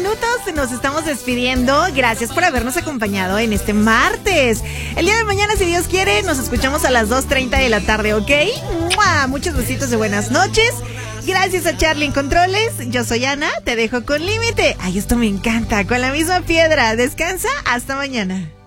minutos nos estamos despidiendo. Gracias por habernos acompañado en este martes. El día de mañana, si Dios quiere, nos escuchamos a las 2:30 de la tarde, ¿ok? ¡Mua! Muchos besitos de buenas noches. Gracias a Charlie en Controles. Yo soy Ana, te dejo con Límite. Ay, esto me encanta. Con la misma piedra. Descansa, hasta mañana.